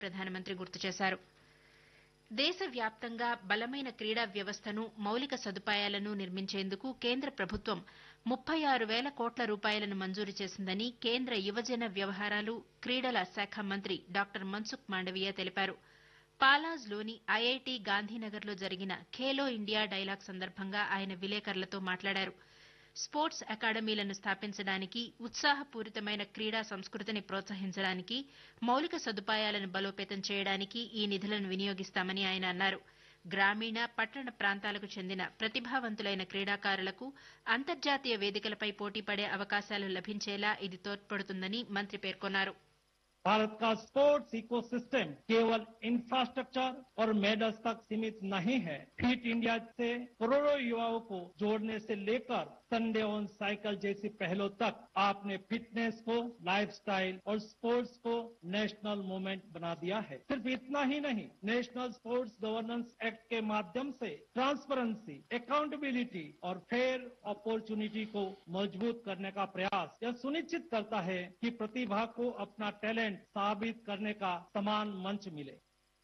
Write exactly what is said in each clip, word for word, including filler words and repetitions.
ప్రధానమంత్రి గుర్తు చేశారు. దేశవ్యాప్తంగా బలమైన క్రీడా వ్యవస్థను మౌలిక సదుపాయాలను నిర్మించేందుకు కేంద్ర ప్రభుత్వం ముప్పై ఆరు వేల కోట్ల రూపాయలను మంజూరు చేసిందని కేంద్ర యువజన వ్యవహారాలు క్రీడల శాఖ మంత్రి డాక్టర్ మన్సుఖ్ మాండవీయ తెలిపారు. పాలాజ్లోని ఐఐటి గాంధీనగర్లో జరిగిన ఖేలో ఇండియా డైలాగ్ సందర్భంగా ఆయన విలేకరులతో మాట్లాడారు. స్పోర్ట్స్ అకాడమీలను స్థాపించడానికి, ఉత్సాహపూరితమైన క్రీడా సంస్కృతిని ప్రోత్సహించడానికి, మౌలిక సదుపాయాలను బలోపేతం చేయడానికి ఈ నిధులను వినియోగిస్తామని ఆయన అన్నారు. గ్రామీణ, పట్టణ ప్రాంతాలకు చెందిన ప్రతిభావంతులైన క్రీడాకారులకు అంతర్జాతీయ వేదికలపై పోటీపడే అవకాశాలు లభించేలా ఇది తోడ్పడుతుందని మంత్రి పేర్కొన్నారు. भारत का स्पोर्ट्स इकोसिस्टम केवल इंफ्रास्ट्रक्चर और मेडल्स तक सीमित नहीं है. फिट इंडिया से करोड़ों युवाओं को जोड़ने से लेकर संडे ऑन साइकिल जैसी पहलों तक आपने फिटनेस को लाइफस्टाइल और स्पोर्ट्स को नेशनल मूवमेंट बना दिया है. सिर्फ इतना ही नहीं, नेशनल स्पोर्ट्स गवर्नेंस एक्ट के माध्यम से ट्रांसपेरेंसी, अकाउंटेबिलिटी और फेयर अपॉर्चुनिटी को मजबूत करने का प्रयास यह सुनिश्चित करता है कि प्रतिभा को अपना टैलेंट साबित करने का समान मंच मिले.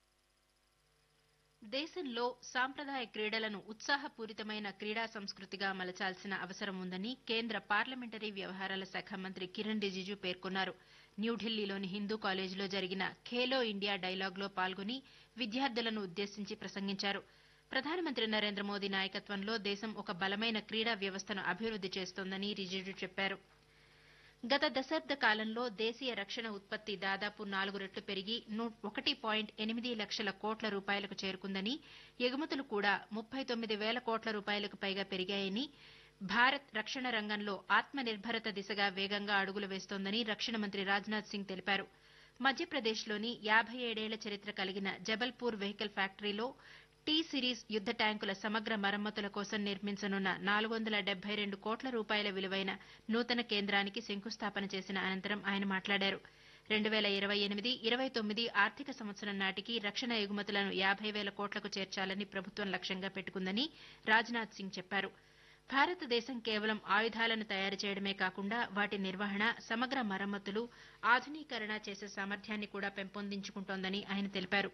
దేశంలో సాంప్రదాయ క్రీడలను ఉత్సాహపూరితమైన క్రీడా సంస్కృతిగా మలచాల్సిన అవసరం ఉందని కేంద్ర పార్లమెంటరీ వ్యవహారాల శాఖ మంత్రి కిరణ్ రిజిజు పేర్కొన్నారు. న్యూఢిల్లీలోని హిందూ కాలేజీలో జరిగిన ఖేలో ఇండియా డైలాగ్లో పాల్గొని విద్యార్థులను ఉద్దేశించి ప్రసంగించారు. ప్రధానమంత్రి నరేంద్ర మోదీ నాయకత్వంలో దేశం ఒక బలమైన క్రీడా వ్యవస్థను అభివృద్ది చేస్తోందని రిజిజు చెప్పారు. గత దశాబ్ద కాలంలో దేశీయ రక్షణ ఉత్పత్తి దాదాపు నాలుగు రెట్లు పెరిగి ఒకటి పాయింట్ ఎనిమిది లక్షల కోట్ల రూపాయలకు చేరుకుందని, ఎగుమతులు కూడా ముప్పై తొమ్మిది వేల కోట్ల రూపాయలకు పైగా పెరిగాయని, భారత్ రక్షణ రంగంలో ఆత్మనిర్భరత దిశగా వేగంగా అడుగులు వేస్తోందని రక్షణ మంత్రి రాజ్నాథ్ సింగ్ తెలిపారు. మధ్యప్రదేశ్లోని యాభై ఏడేళ్ల చరిత్ర కలిగిన జబల్పూర్ వెహికల్ ఫ్యాక్టరీలో టీ సిరీస్ యుద్ద ట్యాంకుల సమగ్ర మరమ్మతుల కోసం నిర్మించనున్న నాలుగు వందల డెబ్బై రెండు కోట్ల రూపాయల విలువైన నూతన కేంద్రానికి శంకుస్థాపన చేసిన అనంతరం ఆయన మాట్లాడారు. రెండు వేల ఇరవై ఎనిమిది ఇరవై తొమ్మిది ఆర్థిక సంవత్సరం నాటికి రక్షణ ఎగుమతులను యాభై వేల కోట్లకు చేర్చాలని ప్రభుత్వం లక్ష్యంగా పెట్టుకుందని రాజ్నాథ్ సింగ్ చెప్పారు. భారతదేశం కేవలం ఆయుధాలను తయారు చేయడమే కాకుండా వాటి నిర్వహణ, సమగ్ర మరమ్మతులు, ఆధునీకరణ చేసే సామర్థ్యాన్ని కూడా పెంపొందించుకుంటోందని ఆయన తెలిపారు.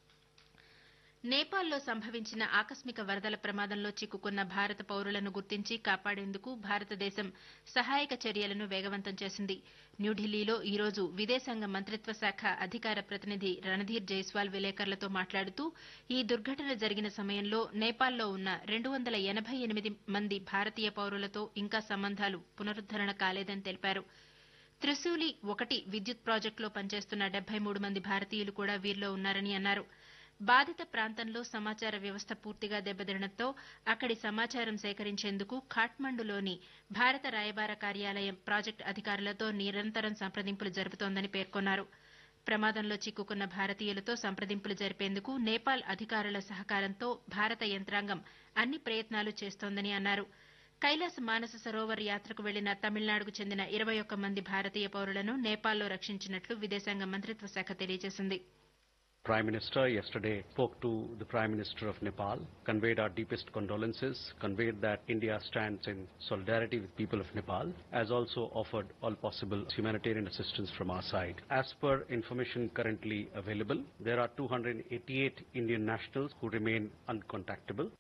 నేపాల్లో సంభవించిన ఆకస్మిక వరదల ప్రమాదంలో చిక్కుకున్న భారత పౌరులను గుర్తించి కాపాడేందుకు భారతదేశం సహాయక చర్యలను వేగవంతం చేసింది. న్యూఢిల్లీలో ఈ రోజు విదేశాంగ మంత్రిత్వ శాఖ అధికార ప్రతినిధి రణధీర్ జైస్వాల్ విలేకరులతో మాట్లాడుతూ ఈ దుర్ఘటన జరిగిన సమయంలో నేపాల్లో ఉన్న రెండు వందల ఎనబై ఎనిమిది మంది భారతీయ పౌరులతో ఇంకా సంబంధాలు పునరుద్దరణ కాలేదని తెలిపారు. త్రిశూలి ఒకటి విద్యుత్ ప్రాజెక్టులో పనిచేస్తున్న డెబ్బై మూడు మంది భారతీయులు కూడా వీరిలో ఉన్నారని అన్నారు. బాధిత ప్రాంతంలో సమాచార వ్యవస్థ పూర్తిగా దెబ్బతినడంతో అక్కడి సమాచారం సేకరించేందుకు ఖాట్మండులోని భారత రాయబార కార్యాలయం ప్రాజెక్టు అధికారులతో నిరంతరం సంప్రదింపులు జరుపుతోందని పేర్కొన్నారు. ప్రమాదంలో చిక్కుకున్న భారతీయులతో సంప్రదింపులు జరిపేందుకు నేపాల్ అధికారుల సహకారంతో భారత యంత్రాంగం అన్ని ప్రయత్నాలు చేస్తోందని అన్నారు. కైలాస మానస సరోవర్ యాత్రకు వెళ్లిన తమిళనాడుకు చెందిన ఇరవై ఒక్క మంది భారతీయ పౌరులను నేపాల్లో రక్షించినట్లు విదేశాంగ మంత్రిత్వ శాఖ తెలియజేసింది. Prime Minister yesterday spoke to the Prime Minister of Nepal, conveyed our deepest condolences, conveyed that India stands in solidarity with people of Nepal, as also offered all possible humanitarian assistance from our side. As per information currently available, there are two hundred eighty-eight Indian nationals who remain uncontactable.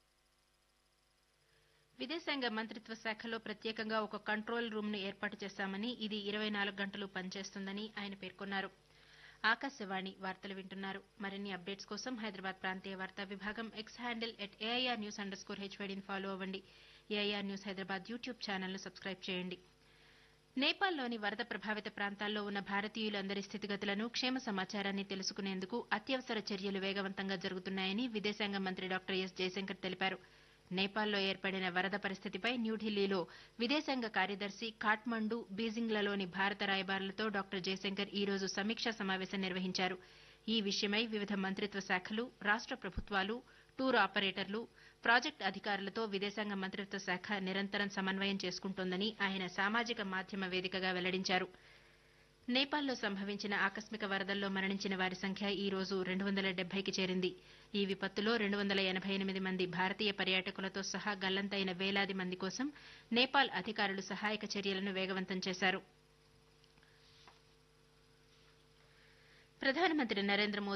విదేశాంగ మంత్రిత్వ శాఖలో ప్రత్యేకంగా ఒక control room ను ఏర్పాటు చేశామని, ఇది ఇరవై నాలుగు గంటలు పనిచేస్తుందని ఆయన పేర్కొన్నారు. ఆకాశవాణి వార్తలు వింటున్నారు. మరిన్ని అప్డేట్స్ కోసం హైదరాబాద్ ప్రాంతీయ వార్తా విభాగం X handle at AIR news under score హెచ్వైడీని follow అవ్వండి. ఏఐఆర్ న్యూస్ హైదరాబాద్ యూట్యూబ్ ఛానల్ను సబ్స్క్రైబ్ చేయండి. నేపాల్లోని వరద ప్రభావిత ప్రాంతాల్లో ఉన్న భారతీయులందరి స్థితిగతులను, క్షేమ సమాచారాన్ని తెలుసుకునేందుకు అత్యవసర చర్యలు వేగవంతంగా జరుగుతున్నాయని విదేశాంగ మంత్రి డాక్టర్ ఎస్ జయశంకర్ తెలిపారు. నేపాల్లో ఏర్పడిన వరద పరిస్థితిపై న్యూఢిల్లీలో విదేశాంగ కార్యదర్శి, ఖాట్మండు, బీజింగ్లలోని భారత రాయబారులతో డాక్టర్ జయశంకర్ ఈ రోజు సమీక్షా సమావేశం నిర్వహించారు. ఈ విషయమై వివిధ మంత్రిత్వ శాఖలు, రాష్ట ప్రభుత్వాలు, టూర్ ఆపరేటర్లు, ప్రాజెక్టు అధికారులతో విదేశాంగ మంత్రిత్వ శాఖ నిరంతరం సమన్వయం చేసుకుంటోందని ఆయన సామాజిక మాధ్యమ వేదికగా వెల్లడించారు. నేపాల్లో సంభవించిన ఆకస్మిక వరదల్లో మరణించిన వారి సంఖ్య ఈ రోజు రెండు వందల డెబ్బైకి చేరింది. ఈ విపత్తులో రెండు వందల ఎనబై ఎనిమిది మంది భారతీయ పర్యాటకులతో సహా గల్లంతైన వేలాది మంది కోసం నేపాల్ అధికారులు సహాయక చర్యలను వేగవంతం చేశారు. ప్రధానమంత్రి నరేంద్ర మోదీ